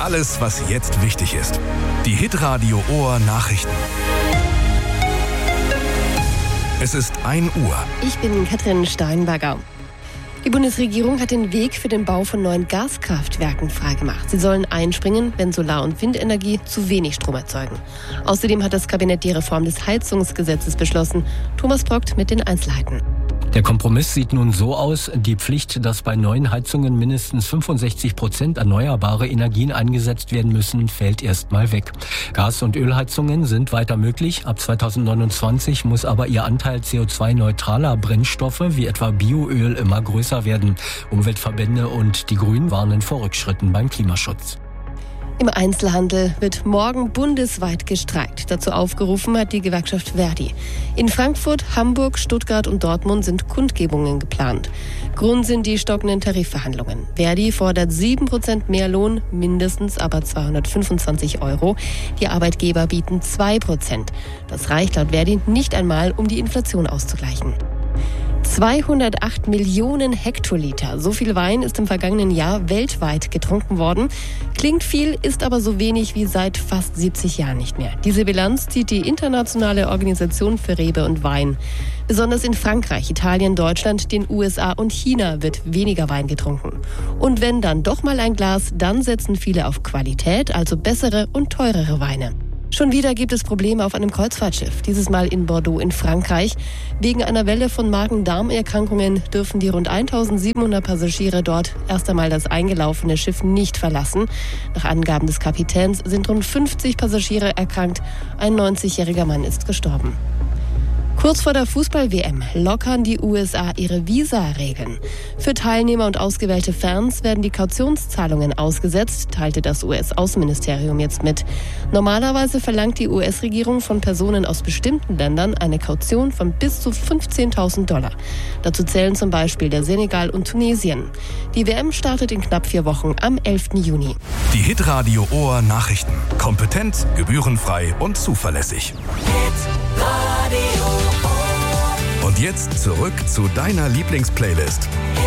Alles, was jetzt wichtig ist. Die Hitradio Ohr Nachrichten. Es ist 1 Uhr. Ich bin Katrin Steinberger. Die Bundesregierung hat den Weg für den Bau von neuen Gaskraftwerken freigemacht. Sie sollen einspringen, wenn Solar- und Windenergie zu wenig Strom erzeugen. Außerdem hat das Kabinett die Reform des Heizungsgesetzes beschlossen. Thomas Brockt mit den Einzelheiten. Der Kompromiss sieht nun so aus, die Pflicht, dass bei neuen Heizungen mindestens 65% erneuerbare Energien eingesetzt werden müssen, fällt erstmal weg. Gas- und Ölheizungen sind weiter möglich. Ab 2029 muss aber ihr Anteil CO2-neutraler Brennstoffe wie etwa Bioöl immer größer werden. Umweltverbände und die Grünen warnen vor Rückschritten beim Klimaschutz. Im Einzelhandel wird morgen bundesweit gestreikt. Dazu aufgerufen hat die Gewerkschaft Verdi. In Frankfurt, Hamburg, Stuttgart und Dortmund sind Kundgebungen geplant. Grund sind die stockenden Tarifverhandlungen. Verdi fordert 7% mehr Lohn, mindestens aber 225 €. Die Arbeitgeber bieten 2%. Das reicht laut Verdi nicht einmal, um die Inflation auszugleichen. 208 Millionen Hektoliter. So viel Wein ist im vergangenen Jahr weltweit getrunken worden. Klingt viel, ist aber so wenig wie seit fast 70 Jahren nicht mehr. Diese Bilanz zieht die Internationale Organisation für Rebe und Wein. Besonders in Frankreich, Italien, Deutschland, den USA und China wird weniger Wein getrunken. Und wenn dann doch mal ein Glas, dann setzen viele auf Qualität, also bessere und teurere Weine. Schon wieder gibt es Probleme auf einem Kreuzfahrtschiff, dieses Mal in Bordeaux in Frankreich. Wegen einer Welle von Magen-Darm-Erkrankungen dürfen die rund 1700 Passagiere dort erst einmal das eingelaufene Schiff nicht verlassen. Nach Angaben des Kapitäns sind rund 50 Passagiere erkrankt. Ein 90-jähriger Mann ist gestorben. Kurz vor der Fußball-WM lockern die USA ihre Visa-Regeln. Für Teilnehmer und ausgewählte Fans werden die Kautionszahlungen ausgesetzt, teilte das US-Außenministerium jetzt mit. Normalerweise verlangt die US-Regierung von Personen aus bestimmten Ländern eine Kaution von bis zu $15.000. Dazu zählen zum Beispiel der Senegal und Tunesien. Die WM startet in knapp 4 Wochen am 11. Juni. Die Hitradio Ohr Nachrichten. Kompetent, gebührenfrei und zuverlässig. Und jetzt zurück zu deiner Lieblingsplaylist.